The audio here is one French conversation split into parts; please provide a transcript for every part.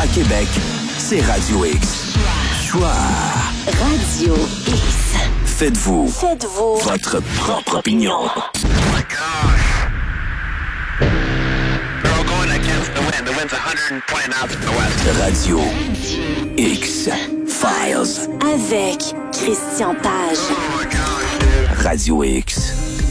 À Québec, c'est Radio X. Choix. Radio X. Faites-vous votre propre opinion. Oh my gosh. They're all going against the wind. The wind's 120 knots to the west. Radio X Files. Avec Christian Page. Oh my gosh, dude. Radio X.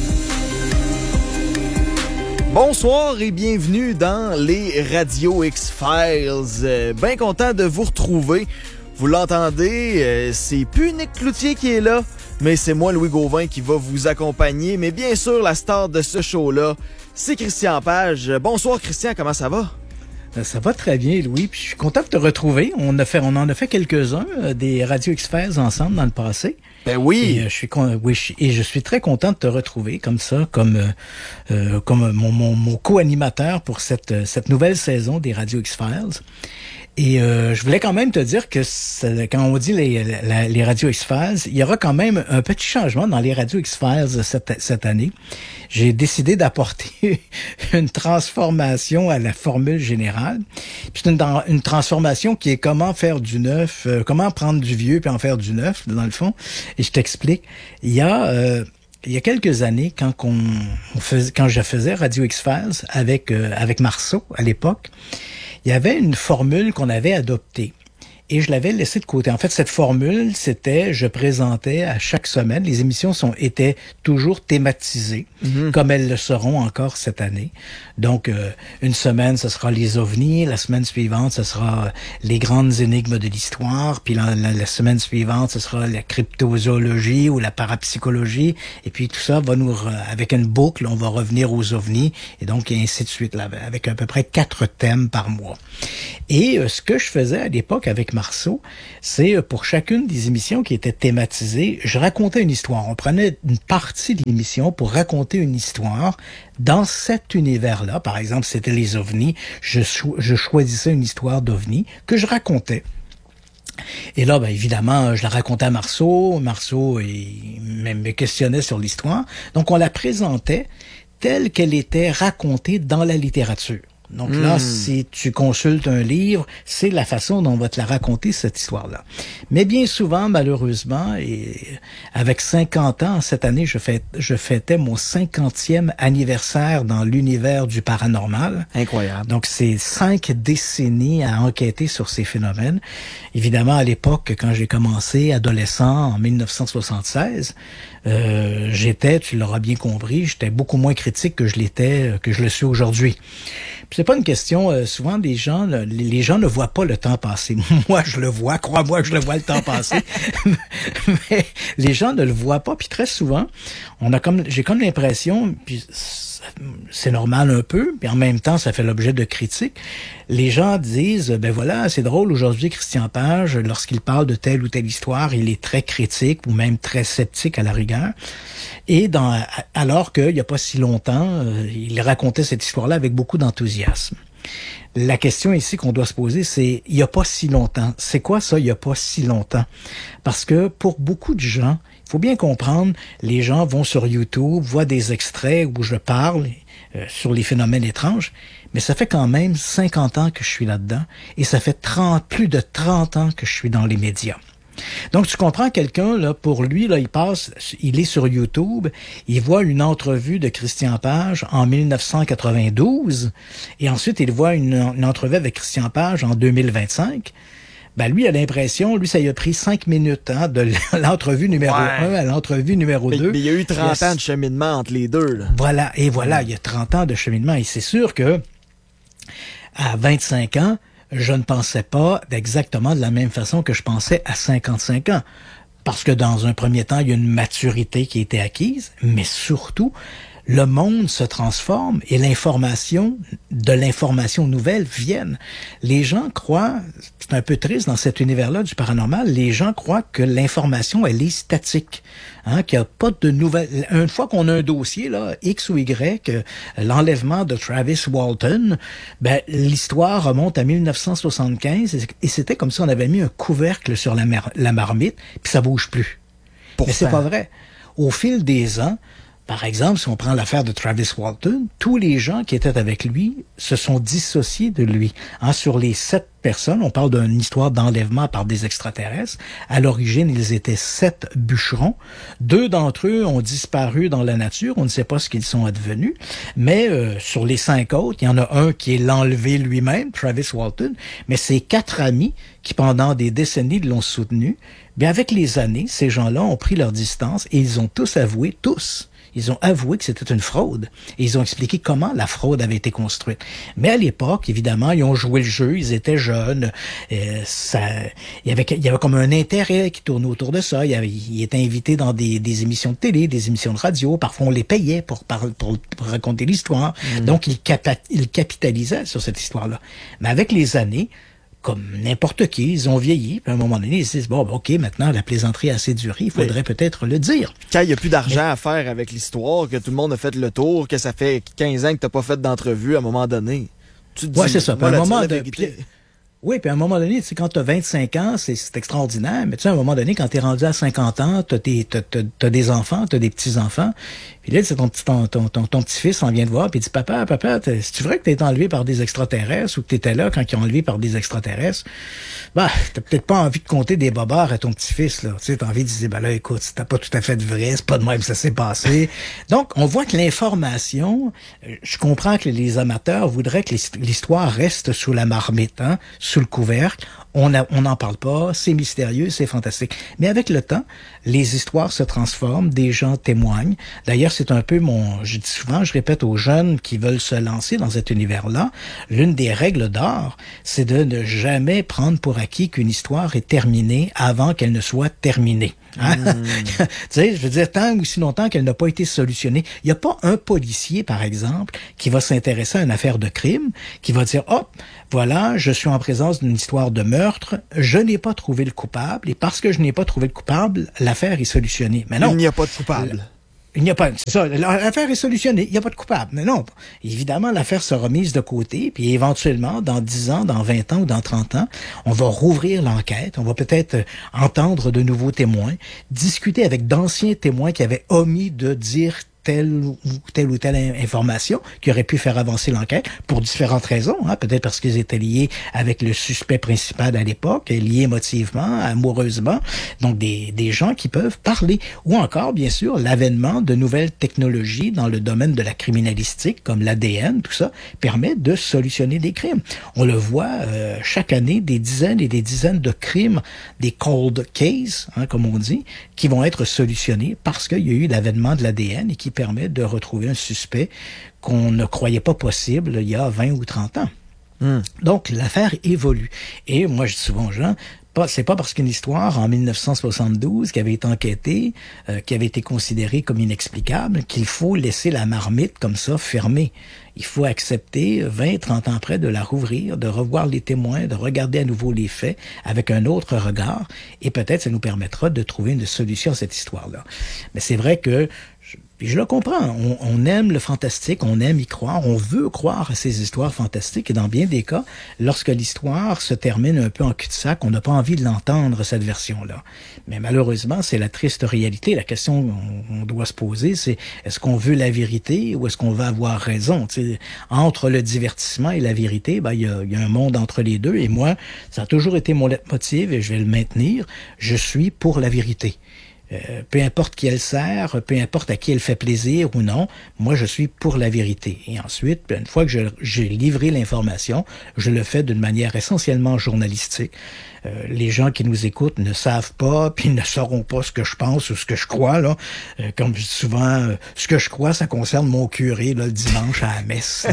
Bonsoir et bienvenue dans les Radio X-Files. Bien content de vous retrouver. Vous l'entendez, c'est plus Nick Cloutier qui est là, mais c'est moi, Louis Gauvin, qui va vous accompagner. Mais bien sûr, la star de ce show-là, c'est Christian Page. Bonsoir Christian, comment ça va? Ça va très bien, Louis. Puis je suis content de te retrouver. On en a fait quelques-uns des Radio X-Files ensemble dans le passé. Ben oui. Et je suis très content de te retrouver comme ça, comme mon co-animateur pour cette nouvelle saison des Radio X-Files. Et je voulais quand même te dire que quand on dit les Radio X-Files, il y aura quand même un petit changement dans les Radio X-Files cette année. J'ai décidé d'apporter une transformation à la formule générale. Puis c'est une transformation qui est comment faire du neuf, comment prendre du vieux puis en faire du neuf, dans le fond. Et je t'explique. Il y a quelques années, quand je faisais Radio X-Files avec Marceau à l'époque, il y avait une formule qu'on avait adoptée et je l'avais laissée de côté. En fait, cette formule, je présentais à chaque semaine, les émissions étaient toujours thématisées, comme elles le seront encore cette année. Donc, une semaine, ce sera les ovnis, la semaine suivante, ce sera les grandes énigmes de l'histoire, puis la semaine suivante, ce sera la cryptozoologie ou la parapsychologie, et puis tout ça va avec une boucle, on va revenir aux ovnis, et donc ainsi de suite, là, avec à peu près 4 thèmes par mois. Et ce que je faisais à l'époque avec Marceau, c'est pour chacune des émissions qui étaient thématisées, je racontais une histoire. On prenait une partie de l'émission pour raconter une histoire dans cet univers-là. Par exemple, c'était les ovnis. Je choisissais une histoire d'ovnis que je racontais. Et là, ben, évidemment, je la racontais à Marceau. Marceau me questionnait sur l'histoire. Donc, on la présentait telle qu'elle était racontée dans la littérature. Donc là, si tu consultes un livre, c'est la façon dont on va te la raconter, cette histoire-là. Mais bien souvent, malheureusement, et avec 50 ans, cette année, je fêtais mon 50e anniversaire dans l'univers du paranormal. Incroyable. Donc, c'est 5 décennies à enquêter sur ces phénomènes. Évidemment, à l'époque, quand j'ai commencé, adolescent, en 1976, tu l'auras bien compris, j'étais beaucoup moins critique que je le suis aujourd'hui. Puis c'est pas une question, souvent les gens ne voient pas le temps passer. Moi, je le vois, crois-moi que je le vois le temps passer. Mais les gens ne le voient pas, puis très souvent, j'ai comme l'impression, puis c'est normal un peu, puis en même temps, ça fait l'objet de critiques. Les gens disent, ben voilà, c'est drôle, aujourd'hui, Christian Page, lorsqu'il parle de telle ou telle histoire, il est très critique ou même très sceptique à la rigueur. Et alors qu'il n'y a pas si longtemps, il racontait cette histoire-là avec beaucoup d'enthousiasme. La question ici qu'on doit se poser, c'est il n'y a pas si longtemps. C'est quoi ça, il n'y a pas si longtemps? Parce que pour beaucoup de gens, il faut bien comprendre, les gens vont sur YouTube, voient des extraits où je parle sur les phénomènes étranges, mais ça fait quand même 50 ans que je suis là-dedans et ça fait plus de 30 ans que je suis dans les médias. Donc, tu comprends, quelqu'un, là, pour lui, là, il est sur YouTube, il voit une entrevue de Christian Page en 1992, et ensuite, il voit une entrevue avec Christian Page en 2025. Ben, lui, a l'impression, ça lui a pris 5 minutes, de l'entrevue numéro 1 à l'entrevue numéro 2. Mais il y a eu 30 ans de cheminement entre les deux, là. Voilà, il y a 30 ans de cheminement, et c'est sûr que, à 25 ans, je ne pensais pas exactement de la même façon que je pensais à 55 ans. Parce que dans un premier temps, il y a une maturité qui a été acquise, mais surtout, le monde se transforme et l'information nouvelle viennent. Les gens croient, c'est un peu triste dans cet univers-là du paranormal, les gens croient que l'information, elle est statique, qu'il n'y a pas de nouvelles. Une fois qu'on a un dossier, là, X ou Y, l'enlèvement de Travis Walton, ben, l'histoire remonte à 1975 et c'était comme si on avait mis un couvercle sur la marmite, puis ça bouge plus. Pourtant. Mais c'est pas vrai. Au fil des ans, Par exemple, si on prend l'affaire de Travis Walton, tous les gens qui étaient avec lui se sont dissociés de lui. Sur les 7 personnes, on parle d'une histoire d'enlèvement par des extraterrestres. À l'origine, ils étaient 7 bûcherons. 2 d'entre eux ont disparu dans la nature. On ne sait pas ce qu'ils sont advenus. Mais sur les 5 autres, il y en a un qui est l'enlevé lui-même, Travis Walton. Mais ces 4 amis qui, pendant des décennies, l'ont soutenu, bien avec les années, ces gens-là ont pris leur distance et ils ont tous avoué, ils ont avoué que c'était une fraude. Et ils ont expliqué comment la fraude avait été construite. Mais à l'époque, évidemment, ils ont joué le jeu, ils étaient jeunes. Il y avait comme un intérêt qui tournait autour de ça. Ils étaient invités dans des émissions de télé, des émissions de radio. Parfois, on les payait pour raconter l'histoire. Donc, ils capitalisaient sur cette histoire-là. Mais avec les années, comme n'importe qui, ils ont vieilli. Puis à un moment donné, ils se disent, bon, OK, maintenant, la plaisanterie a assez duré, il faudrait peut-être le dire. Quand il n'y a plus d'argent à faire avec l'histoire, que tout le monde a fait le tour, que ça fait 15 ans que tu n'as pas fait d'entrevue, à un moment donné, tu te dis, c'est ça. Puis à un moment donné, Oui, puis à un moment donné, tu sais, quand tu as 25 ans, c'est extraordinaire, mais tu sais, à un moment donné, quand tu es rendu à 50 ans, t'as des enfants, t'as des petits-enfants, puis là, c'est ton petit-fils en vient te voir, puis il dit, papa, c'est vrai que t'es enlevé par des extraterrestres ou que t'étais là quand ils ont enlevé par des extraterrestres? Bah, t'as peut-être pas envie de compter des bobards à ton petit-fils, là. Tu sais, t'as envie de dire, ben là, écoute, c'était pas tout à fait vrai, c'est pas de même que ça s'est passé. Donc, on voit que l'information, je comprends que les amateurs voudraient que l'histoire reste sous la marmite, hein, sous le couvercle. On n'en parle pas, c'est mystérieux, c'est fantastique. Mais avec le temps, les histoires se transforment, des gens témoignent. D'ailleurs, c'est un peu je dis souvent, je répète aux jeunes qui veulent se lancer dans cet univers-là, l'une des règles d'or, c'est de ne jamais prendre pour acquis qu'une histoire est terminée avant qu'elle ne soit terminée. Hein? Tu sais, je veux dire, tant ou si longtemps qu'elle n'a pas été solutionnée. Il n'y a pas un policier, par exemple, qui va s'intéresser à une affaire de crime, qui va dire, oh, voilà, je suis en présence d'une histoire de meurtre, je n'ai pas trouvé le coupable, et parce que je n'ai pas trouvé le coupable, l'affaire est solutionnée. Mais non. Il n'y a pas de coupable. Il n'y a pas, c'est ça, l'affaire est solutionnée, il n'y a pas de coupable. Mais non, évidemment, l'affaire sera mise de côté, puis éventuellement, dans 10 ans, dans 20 ans ou dans 30 ans, on va rouvrir l'enquête, on va peut-être entendre de nouveaux témoins, discuter avec d'anciens témoins qui avaient omis de dire telle ou telle information qui aurait pu faire avancer l'enquête pour différentes raisons, hein, peut-être parce qu'ils étaient liés avec le suspect principal à l'époque, liés émotivement, amoureusement, donc des gens qui peuvent parler, ou encore, bien sûr, l'avènement de nouvelles technologies dans le domaine de la criminalistique, comme l'ADN, tout ça, permet de solutionner des crimes. On le voit chaque année, des dizaines et des dizaines de crimes, des cold cases, hein, comme on dit, qui vont être solutionnés parce qu'il y a eu l'avènement de l'ADN et qui permet de retrouver un suspect qu'on ne croyait pas possible il y a 20 ou 30 ans. Donc, l'affaire évolue. Et moi, je dis souvent aux gens, c'est pas parce qu'une histoire en 1972 qui avait été enquêtée, qui avait été considérée comme inexplicable, qu'il faut laisser la marmite comme ça fermée. Il faut accepter 20, 30 ans après de la rouvrir, de revoir les témoins, de regarder à nouveau les faits avec un autre regard, et peut-être ça nous permettra de trouver une solution à cette histoire-là. Mais c'est vrai que puis je le comprends, on aime le fantastique, on aime y croire, on veut croire à ces histoires fantastiques, et dans bien des cas, lorsque l'histoire se termine un peu en cul-de-sac, on n'a pas envie de l'entendre, cette version-là. Mais malheureusement, c'est la triste réalité. La question qu'on doit se poser, c'est est-ce qu'on veut la vérité ou est-ce qu'on va avoir raison? T'sais, entre le divertissement et la vérité, ben, il y a un monde entre les deux, et moi, ça a toujours été mon leitmotiv, et je vais le maintenir, je suis pour la vérité. Peu importe qui elle sert, peu importe à qui elle fait plaisir ou non, moi je suis pour la vérité. Et ensuite, une fois que j'ai livré l'information, je le fais d'une manière essentiellement journalistique. Les gens qui nous écoutent ne savent pas, puis ne sauront pas ce que je pense ou ce que je crois. Là. Comme je dis souvent, ce que je crois, ça concerne mon curé là, le dimanche à la messe.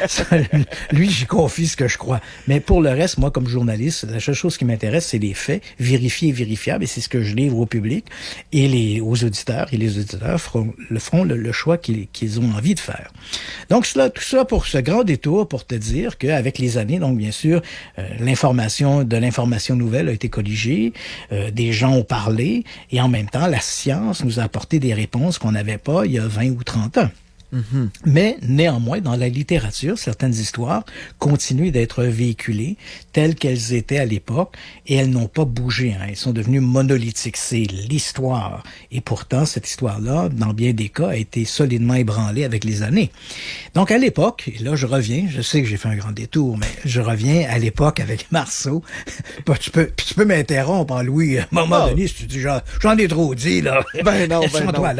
Lui, j'y confie ce que je crois. Mais pour le reste, moi, comme journaliste, la seule chose qui m'intéresse, c'est les faits, vérifiés et vérifiables, et c'est ce que je livre au public et aux auditeurs. Et les auditeurs feront le choix qu'ils ont envie de faire. Donc, tout ça pour ce grand détour, pour te dire qu'avec les années, donc bien sûr, l'information nouvelle a été colligée, des gens ont parlé, et en même temps, la science nous a apporté des réponses qu'on n'avait pas il y a 20 ou 30 ans. Mais néanmoins, dans la littérature, certaines histoires continuent d'être véhiculées telles qu'elles étaient à l'époque et elles n'ont pas bougé. Elles sont devenues monolithiques. C'est l'histoire. Et pourtant, cette histoire-là, dans bien des cas, a été solidement ébranlée avec les années. Donc, à l'époque, et là, je reviens, je sais que j'ai fait un grand détour, mais je reviens à l'époque avec Marceau. tu peux m'interrompre, hein, Louis, à un moment donné, si tu dis, j'en ai trop dit, là. Ben non.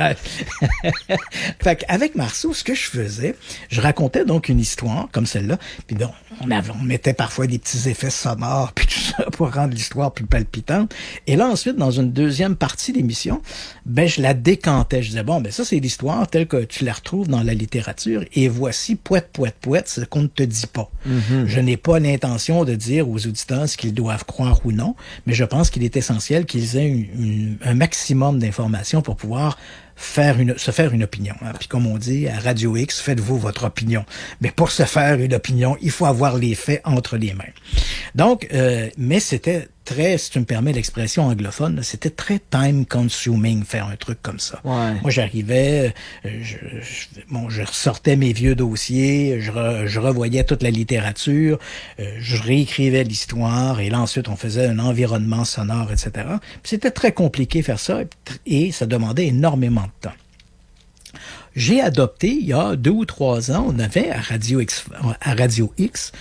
Fait qu'avec Marceau, ce que je faisais, je racontais donc une histoire comme celle-là, puis bon, on mettait parfois des petits effets sonores, puis tout ça, pour rendre l'histoire plus palpitante. Et là, ensuite, dans une deuxième partie d'émission, je la décantais. Je disais, ça, c'est l'histoire telle que tu la retrouves dans la littérature, et voici, poète, ce qu'on ne te dit pas. Je n'ai pas l'intention de dire aux auditeurs ce qu'ils doivent croire ou non, mais je pense qu'il est essentiel qu'ils aient un maximum d'informations pour pouvoir se faire une opinion. Hein. Puis comme on dit, à Radio X, faites-vous votre opinion. Mais pour se faire une opinion, il faut avoir les faits entre les mains. Donc, mais c'était très, si tu me permets l'expression anglophone, c'était très time-consuming faire un truc comme ça. Ouais. Moi, j'arrivais, je ressortais mes vieux dossiers, je revoyais toute la littérature, je réécrivais l'histoire, et là, ensuite, on faisait un environnement sonore, etc. Puis c'était très compliqué faire ça, et ça demandait énormément de temps. J'ai adopté, il y a 2 ou 3 ans, on avait à Radio X,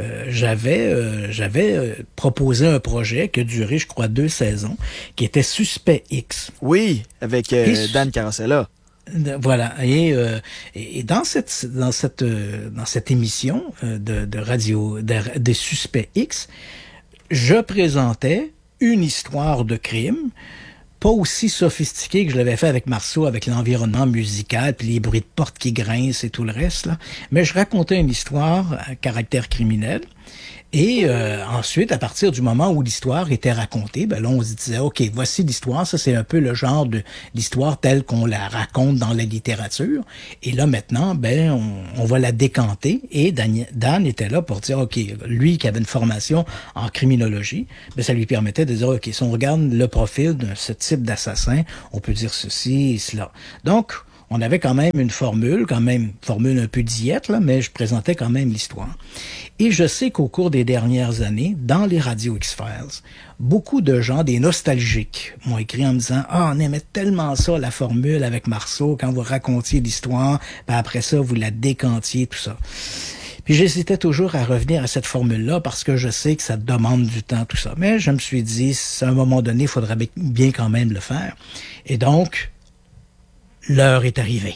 j'avais proposé un projet qui a duré, je crois, 2 saisons, qui était Suspect X. Oui, avec Dan Carosella. Voilà, et dans cette émission de radio des Suspects X, je présentais une histoire de crime, pas aussi sophistiqué que je l'avais fait avec Marceau, avec l'environnement musical, puis les bruits de porte qui grincent et tout le reste, là. Mais je racontais une histoire à caractère criminel. Et ensuite, à partir du moment où l'histoire était racontée, là, on se disait, OK, voici l'histoire. Ça, c'est un peu le genre de l'histoire telle qu'on la raconte dans la littérature. Et là, maintenant, on va la décanter. Et Dan était là pour dire, OK, lui qui avait une formation en criminologie, ça lui permettait de dire, OK, si on regarde le profil de ce type d'assassin, on peut dire ceci et cela. Donc, on avait quand même une formule un peu diète, là, mais je présentais quand même l'histoire. Et je sais qu'au cours des dernières années, dans les radios X-Files, beaucoup de gens, des nostalgiques, m'ont écrit en me disant « Ah, on aimait tellement ça, la formule avec Marceau, quand vous racontiez l'histoire, puis après ça, vous la décantiez, tout ça. » Puis j'hésitais toujours à revenir à cette formule-là parce que je sais que ça demande du temps, tout ça. Mais je me suis dit, à un moment donné, il faudrait bien quand même le faire. Et donc, l'heure est arrivée.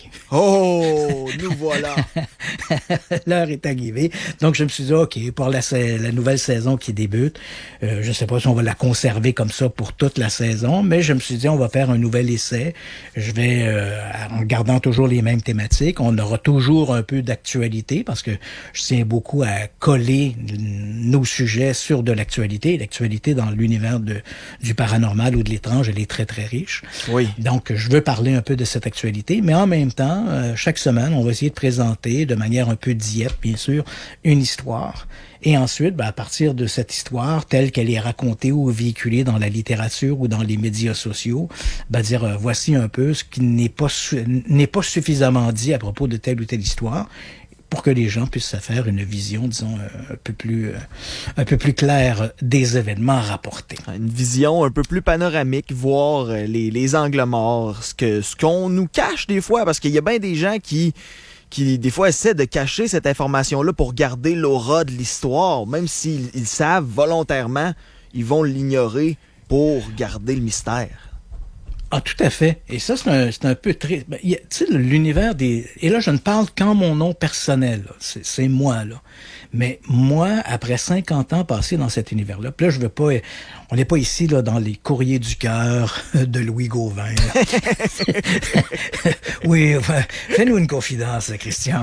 Oh, nous voilà. L'heure est arrivée. Donc, je me suis dit, OK, pour la nouvelle saison qui débute, je sais pas si on va la conserver comme ça pour toute la saison, mais je me suis dit, on va faire un nouvel essai. Je vais, en gardant toujours les mêmes thématiques, on aura toujours un peu d'actualité parce que je tiens beaucoup à coller nos sujets sur de l'actualité. L'actualité dans l'univers du paranormal ou de l'étrange, elle est très, très riche. Oui. Donc, je veux parler un peu de cette actualité, mais en même temps, chaque semaine, on va essayer de présenter de manière un peu diète, bien sûr, une histoire. Et ensuite, à partir de cette histoire, telle qu'elle est racontée ou véhiculée dans la littérature ou dans les médias sociaux, dire voici un peu ce qui n'est pas suffisamment dit à propos de telle ou telle histoire, pour que les gens puissent se faire une vision, disons, un peu plus claire des événements rapportés. Une vision un peu plus panoramique, voir les angles morts, ce qu'on nous cache des fois, parce qu'il y a bien des gens qui des fois essaient de cacher cette information-là pour garder l'aura de l'histoire, même s'ils savent volontairement, ils vont l'ignorer pour garder le mystère. Ah, tout à fait. Et ça, c'est un peu triste. Tu sais, l'univers des... Et là, je ne parle qu'en mon nom personnel. Là. C'est moi, là. Mais moi, après 50 ans passés dans cet univers-là, puis là, je veux pas... On n'est pas ici, là, dans les courriers du cœur de Louis Gauvin. Oui, fais-nous une confidence, Christian.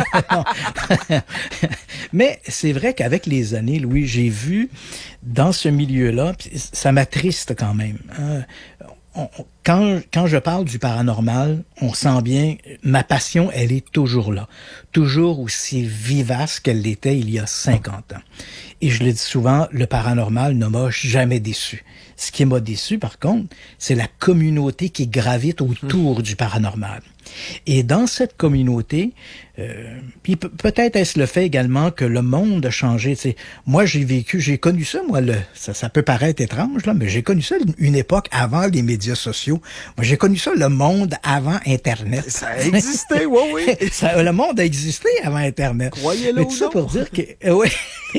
Mais c'est vrai qu'avec les années, Louis, j'ai vu dans ce milieu-là, ça m'attriste quand même, hein, quand je parle du paranormal, on sent bien, ma passion, elle est toujours là. Toujours aussi vivace qu'elle l'était il y a 50 ans. Et je le dis souvent, le paranormal ne m'a jamais déçu. Ce qui m'a déçu, par contre, c'est la communauté qui gravite autour du paranormal. Et dans cette communauté, puis peut-être est-ce le fait également que le monde a changé. Tu sais, moi, j'ai connu ça, moi, ça peut paraître étrange, là, mais j'ai connu ça une époque avant les médias sociaux. Moi, j'ai connu ça, le monde avant Internet. Ça a existé, oui. Le monde a existé avant Internet. Croyez-le ou non. Mais tout ça pour dire que, oui.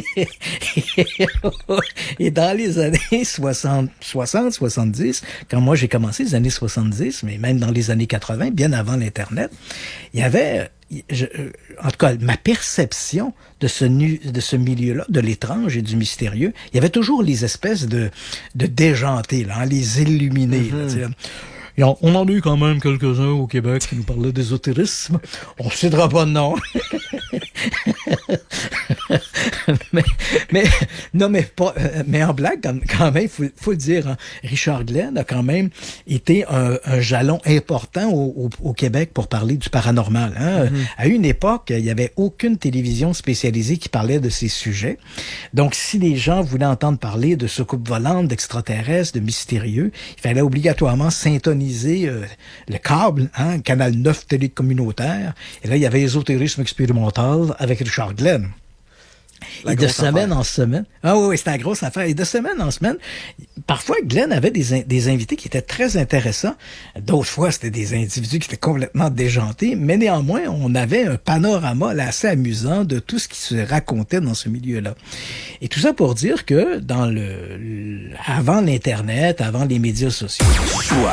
Et dans les années 60, 70, quand moi j'ai commencé les années 70, mais même dans les années 80, bien avant l'Internet, il y avait, en tout cas, ma perception de ce milieu-là, de l'étrange et du mystérieux, il y avait toujours les espèces de déjantés, là, les illuminés, là, on en a eu quand même quelques-uns au Québec qui nous parlaient d'ésotérisme. On ne citera pas de nom. mais en blague, quand même, faut le dire, hein, Richard Glenn a quand même été un jalon important au Québec pour parler du paranormal. Hein. À une époque, il n'y avait aucune télévision spécialisée qui parlait de ces sujets. Donc, si les gens voulaient entendre parler de soucoupes volantes, d'extraterrestres, de mystérieux, il fallait obligatoirement syntoniser le câble, hein, Canal 9 télé communautaire. Et là, il y avait Ésotérisme expérimental avec Richard Glenn. Et de semaine en semaine... Ah oui, c'était la grosse affaire. Et de semaine en semaine, parfois, Glenn avait des invités qui étaient très intéressants. D'autres fois, c'était des individus qui étaient complètement déjantés. Mais néanmoins, on avait un panorama là, assez amusant de tout ce qui se racontait dans ce milieu-là. Et tout ça pour dire que avant l'Internet, avant les médias sociaux...